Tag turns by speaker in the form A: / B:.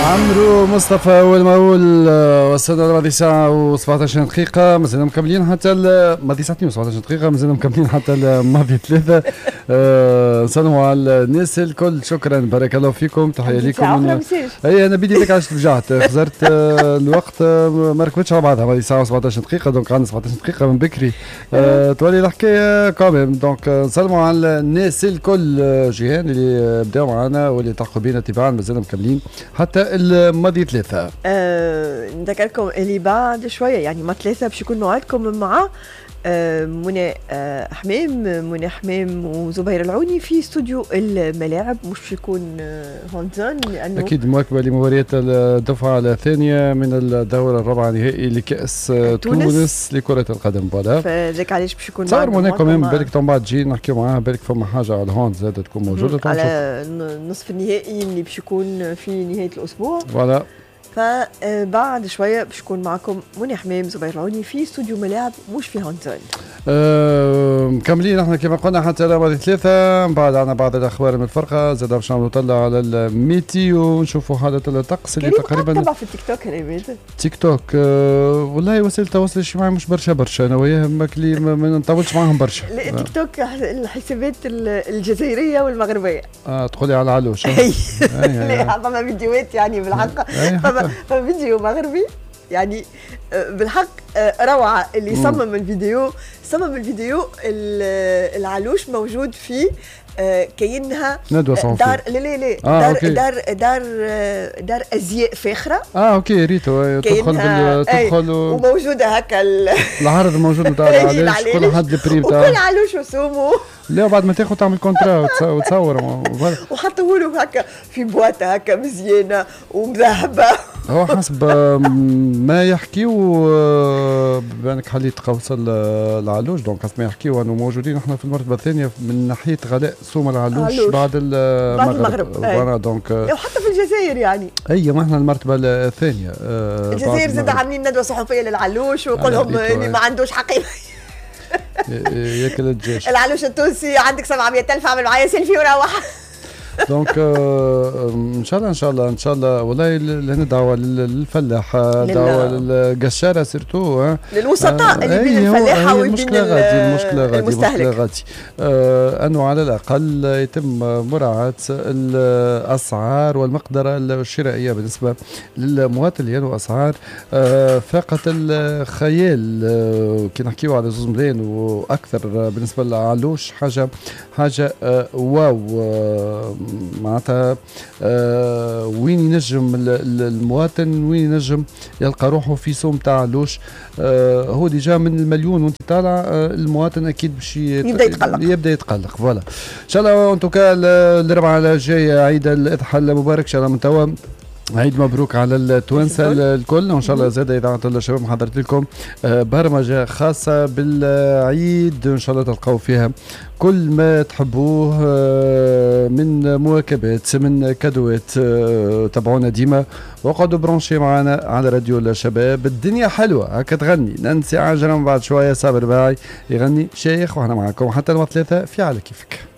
A: عمرو مصطفى والمول. وصلنا لماضي ساعة و17 دقيقة، مازلنا مكملين حتى ماضي ساعتين و17 دقيقة، مازلنا مكملين حتى ماضي ثلاثة. نسلموا على الناس الكل، شكرا بارك الله فيكم، تحية لكم. اي انا بدي لك عشت رجعت خزرت الوقت ما ركبتش على بعضها، ماضي ساعة و17 دقيقة، دونك عندنا 17 دقيقة من بكري. تولي الحكاية كامل. دونك نسلموا على الناس الكل، جيهان اللي بداوا معنا واللي تلقوا بينا تباعا، مازلنا مكملين حتى الماضي ثلاثة.
B: نذكركم اللي بعد شوية يعني ما ثلاثة باش يكون موعدكم مع منى حمام وزبير العوني في استوديو الملاعب، مش باش يكون هونزون لأنه
A: أكيد مواكبة لمباريات الدفعة الثانية من الدورة الرابعة نهائي لكأس تونس لكرة القدم. فوالا
B: فذاك علاش باش يكون
A: تصور منى كمان بالك تو بعد تجي نحكيو معاها، بالك فما حاجة على الهوند زادة تكون موجودة
B: على نصف النهائي اللي باش يكون في نهاية الأسبوع.
A: فوالا
B: فبعد شوية باش يكون معكم منى حمام زبير العوني في استوديو ملاعب مش في هونزون.
A: مكملين احنا كما قلنا حتى لماضي ثلاثة. من بعد عنا بعض الأخبار من الفرقة، زاد باش نطلع على الميتيو ونشوفوا حالة الطقس اللي تقريبا
B: تبع في التيك توك. أنا
A: تيك توك والله وسائل التواصل الاجتماعي مش برشا أنا وياهم ماكلي ما نطولش معاهم برشا.
B: تيك توك الحسابات الجزائرية والمغربية.
A: تقولي على العلوش.
B: لا فما فيديوهات يعني بالحق، فما فيديو مغربي يعني بالحق روعة. اللي صمم الفيديو العلوش موجود فيه كأنها
A: ندوة صحفية.
B: دار أزياء فاخرة.
A: اوكي ريتو تدخل
B: وموجودة هكا
A: العرض موجود نتاع العلاش، كل حد البري نتاعو
B: وكل علوش وسومو.
A: لا بعد ما تاخذ تعمل كونترا وتصور
B: وحطوه هكا في بواطة هكا مزيانة ومذهبة.
A: هو حسب ما يحكيو بانك حليت قوس العلوش، دونك حسب ما يحكيو انه موجودين احنا في المرتبة الثانية من ناحية غلاء سوم العلوش بعد المغرب. دونك
B: وحتى في الجزائر يعني
A: ما احنا المرتبة الثانية.
B: الجزائر زاد عاملين ندوة صحفية للعلوش ويقول لهم اللي ما عندوش حقيقة
A: ياكل الجيش.
B: العلوش التونسي عندك 700,000 اعمل معايا سيلفي وروح.
A: دونك ان شاء الله والله لنا دعوه للفلاحه، دعوه للقشاره سيرتو
B: للوسطاء اللي بين الفلاحه وبين
A: المستهلك غادي انه على الاقل يتم مراعاه الاسعار والمقدره الشرائيه بالنسبه للمواطن، لانه اسعار فاقت الخيال. كي نحكيو على 2 ملايين واكثر بالنسبه للعلوش، حاجه واو معناتها. وين ينجم المواطن وين ينجم يلقى روحه في سوم تاع علوش؟ هو ديجا من المليون وانت طالع، المواطن اكيد باش يبدا يتقلق. فوالا ان شاء الله. ان توكا الاربعاء الجاي عيد الاضحى المبارك ان شاء الله، من توا عيد مبروك على التوانسه الكل. وان شاء الله زاد اذاعه الشباب محضرت لكم برمجه خاصه بالعيد، ان شاء الله تلقاو فيها كل ما تحبوه من مواكبات، من كادوات. تابعونا ديما وقعدوا برونشي معنا على راديو الشباب. الدنيا حلوه هكا تغني نانسي عجرم، بعد شويه صابر باعي يغني شيخ، وحنا معكم حتى الوقت 3 في على كيفك.